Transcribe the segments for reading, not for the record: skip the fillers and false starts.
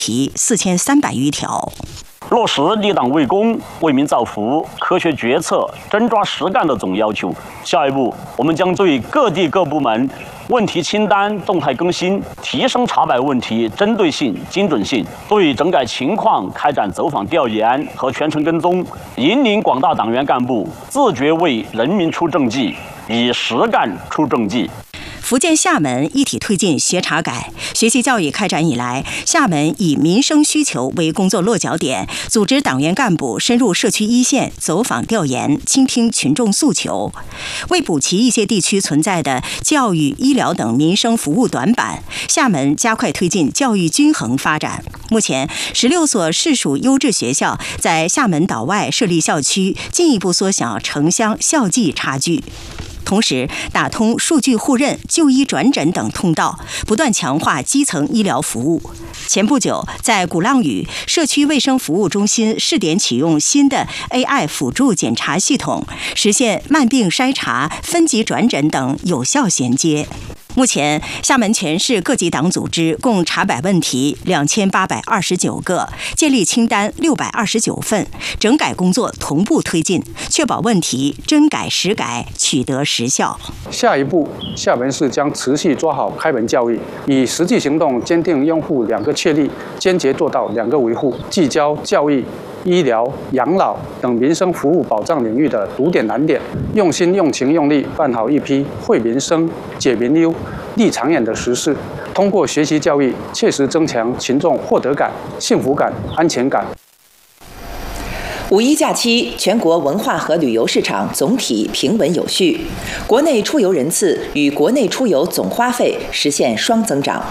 题4300余条。 落实立党为公、为民造福、科学决策、真抓实干的总要求。下一步，我们将对各地各部门问题清单动态更新，提升查摆问题针对性、精准性，对整改情况开展走访调研和全程跟踪，引领广大党员干部自觉为人民出政绩，以实干出政绩。 福建厦门一体推进学查改。学习教育开展以来，厦门以民生需求为工作落脚点，组织党员干部深入社区一线走访调研，倾听群众诉求。为补齐一些地区存在的教育、医疗等民生服务短板，厦门加快推进教育均衡发展。目前，16所市属优质学校在厦门岛外设立校区，进一步缩小城乡校际差距。同时，打通数据互认、就医转诊等通道，不断强化基层医疗服务。前不久，在鼓浪屿社区卫生服务中心试点启用新的 AI 辅助检查系统，实现慢病筛查、分级转诊等有效衔接。目前，厦门全市各级党组织共查摆问题2829个，建立清单629份，整改工作同步推进，确保问题真改实改，取得实效。 下一步，厦门市将持续抓好开门教育，以实际行动坚定拥护2个确立，坚决做到2个维护，聚焦教育、医疗、养老等民生服务保障领域的堵点难点，用心、用情、用力办好一批惠民生、解民忧、立长远的实事。通过学习教育，切实增强群众获得感、幸福感、安全感。 五一假期，全国文化和旅游市场总体平稳有序，国内出游人次与国内出游总花费实现双增长。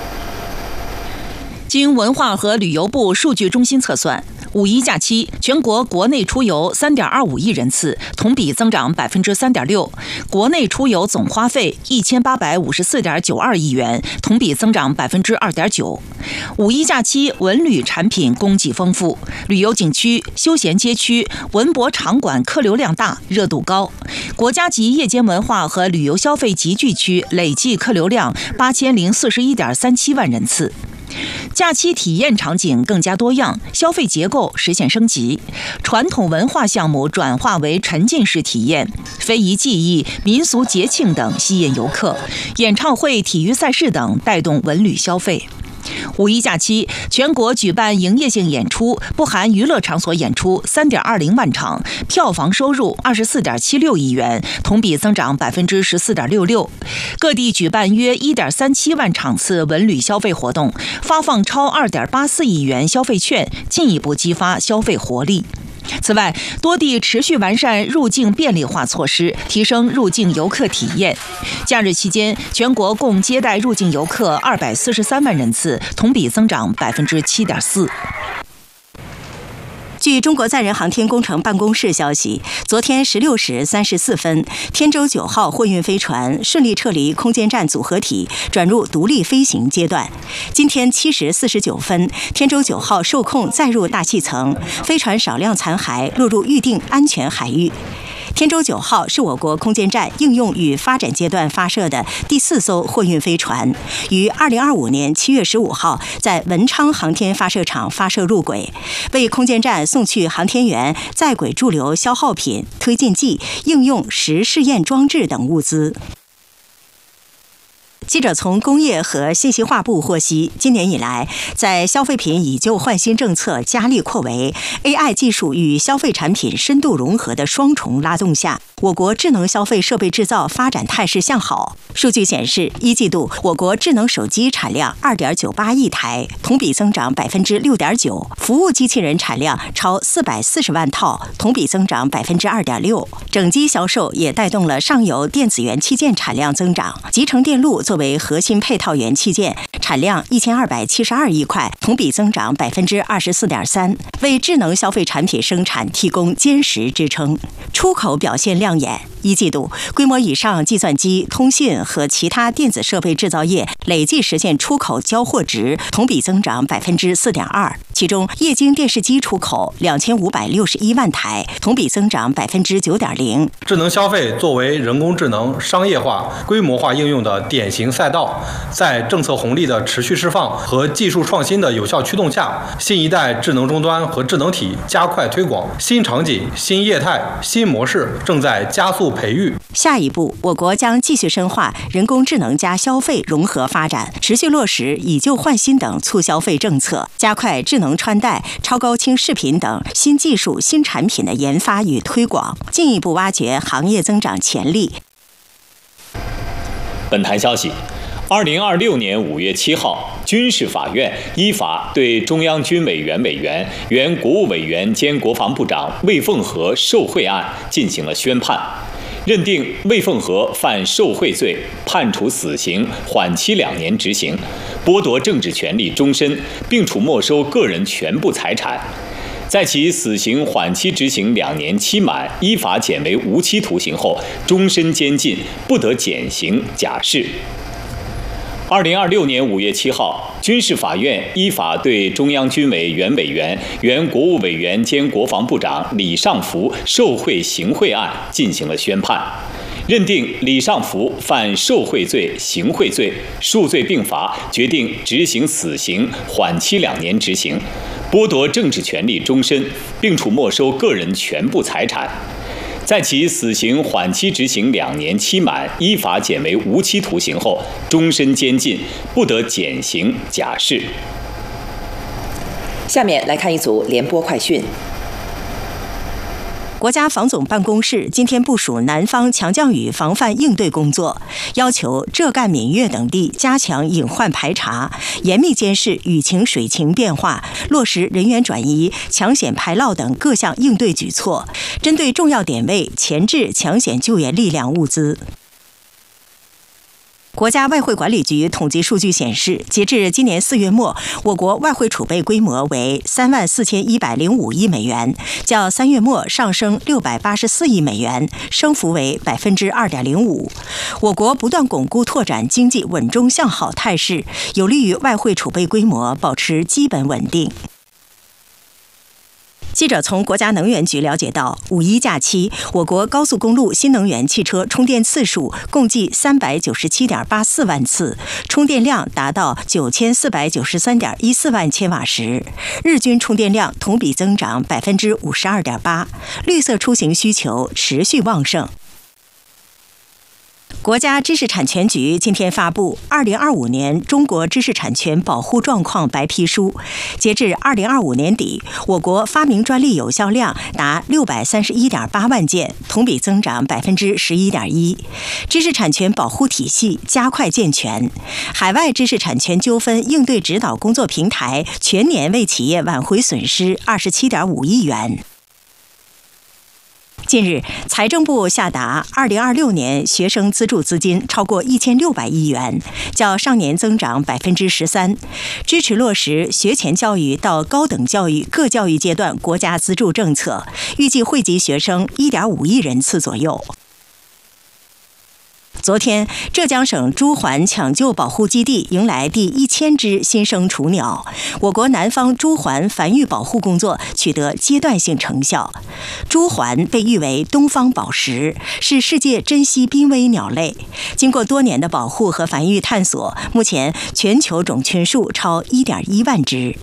经文化和旅游部数据中心测算，五一假期全国国内出游3.25亿人次，同比增长3.6%，国内出游总花费1854.92亿元，同比增长2.9%。五一假期文旅产品供给丰富，旅游景区、休闲街区、文博场馆客流量大，热度高。国家级夜间文化和旅游消费集聚区累计客流量8041.37万人次。假期体验场景更加多样，消费结构实现升级，传统文化项目转化为沉浸式体验，非遗技艺、民俗节庆等吸引游客，演唱会、体育赛事等带动文旅消费。五一假期，全国举办营业性演出（不含娱乐场所演出）3.20万场，票房收入24.76亿元，同比增长14.66%。各地举办约1.37万场次文旅消费活动，发放超2.84亿元消费券，进一步激发消费活力。此外，多地持续完善入境便利化措施，提升入境游客体验。假日期间，全国共接待入境游客243万人次，同比增长7.4%。 据中国载人航天工程办公室消息，昨天16时34分，天舟9号货运飞船顺利撤离空间站组合体，转入独立飞行阶段。今天7时49分，天舟9号受控载入大气层，飞船少量残骸落入预定安全海域。天舟9号是我国空间站应用与发展阶段发射的第4艘货运飞船，于2025年7月15号在文昌航天发射场发射入轨，为空间站送去航天员在轨驻留消耗品、推进剂、应用实试验装置等物资。记者从工业和信息化部获悉，今年以来，在消费品以旧换新政策加力扩围、AI 技术与消费产品深度融合的双重拉动下，我国智能消费设备制造发展态势向好。数据显示，一季度我国智能手机产量2.98亿台，同比增长6.9%；服务机器人产量超440万套，同比增长2.6%。整机销售也带动了上游电子元器件产量增长。集成电路作为核心配套元器件，产量1272亿块，同比增长24.3%，为智能消费产品生产提供坚实支撑。出口表现亮眼。一季度，规模以上计算机、通信和其他电子设备制造业累计实现出口交货值同比增长4.2%，其中液晶电视机出口2561万台，同比增长9.0%。 智能消费作为人工智能商业化、规模化应用的典型行赛道，在政策红利的持续释放和技术创新的有效驱动下，新一代智能终端和智能体加快推广，新场景、新业态、新模式正在加速培育。 下一步，我国将继续深化人工智能加消费融合发展，持续落实以旧换新等促消费政策，加快智能穿戴、超高清视频等新技术新产品的研发与推广，进一步挖掘行业增长潜力。 本台消息，2026年5月7号，军事法院依法对中央军委原委员、原国务委员兼国防部长魏凤和受贿案进行了宣判，认定魏凤和犯受贿罪，判处死刑，缓期2年执行，剥夺政治权利终身，并处没收个人全部财产。在其死刑缓期执行2年期满，依法减为无期徒刑后，终身监禁，不得减刑假释。2026年5月7号，军事法院依法对中央军委原委员、原国务委员兼国防部长李尚福受贿行贿案进行了宣判，认定李尚福犯受贿罪、行贿罪，数罪并罚，决定执行死刑，缓期2年执行，剥夺政治权利终身，并处没收个人全部财产。在其死刑缓期执行2年期满，依法减为无期徒刑后，终身监禁，不得减刑假释。 下面来看一组联播快讯。 国家防总办公室今天部署南方强降雨防范应对工作，要求浙赣闽粤等地加强隐患排查，严密监视雨情水情变化，落实人员转移、抢险排涝等各项应对举措，针对重要点位前置抢险救援力量物资。国家外汇管理局统计数据显示，截至今年4月末，我国外汇储备规模为34105亿美元，较3月末上升684亿美元，升幅为2.05%。我国不断巩固拓展经济稳中向好态势，有利于外汇储备规模保持基本稳定。记者从国家能源局了解到，5·1假期，我国高速公路新能源汽车充电次数共计397.84万次，充电量达到9493.14万千瓦时，日均充电量同比增长52.8%，绿色出行需求持续旺盛。国家知识产权局今天发布2025年中国知识产权保护状况白皮书，截至2025年底，我国发明专利有效量达631.8万件，同比增长11.1%。知识产权保护体系加快健全，海外知识产权纠纷应对指导工作平台全年为企业挽回损失27.5亿元。近日，财政部下达2026年学生资助资金超过1600亿元，较上年增长13%，支持落实学前教育到高等教育各教育阶段国家资助政策，预计惠及学生1.5亿人次左右。昨天，浙江省朱鹮抢救保护基地迎来第1000只新生雏鸟，我国南方朱鹮繁育保护工作取得阶段性成效。朱鹮被誉为东方宝石，是世界珍稀濒危鸟类。经过多年的保护和繁育探索，目前全球种群数超1.1万只。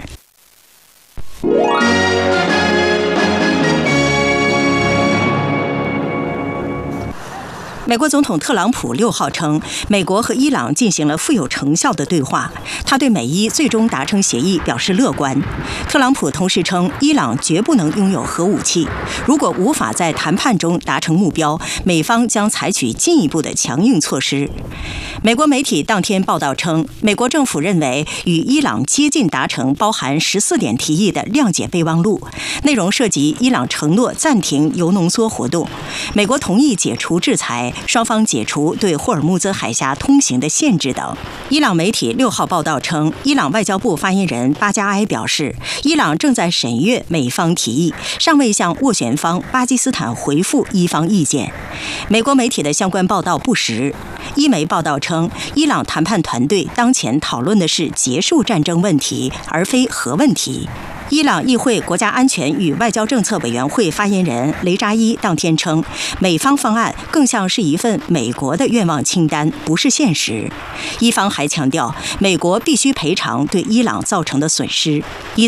美国总统特朗普6号称，美国和伊朗进行了富有成效的对话，他对美伊最终达成协议表示乐观。特朗普同时称，伊朗绝不能拥有核武器，如果无法在谈判中达成目标，美方将采取进一步的强硬措施。美国媒体当天报道称，美国政府认为与伊朗接近达成包含14点提议的谅解备忘录，内容涉及伊朗承诺暂停铀浓缩活动，美国同意解除制裁，双方解除对霍尔木兹海峡通行的限制等。伊朗媒体6号报道称，伊朗外交部发言人巴加埃表示，伊朗正在审阅美方提议，尚未向斡旋方巴基斯坦回复伊方意见。美国媒体的相关报道不实。伊媒报道称，伊朗谈判团队当前讨论的是结束战争问题，而非核问题。 伊朗议会国家安全与外交政策委员会发言人雷扎伊当天称，美方方案更像是一份美国的愿望清单，不是现实。伊方还强调，美国必须赔偿对伊朗造成的损失。以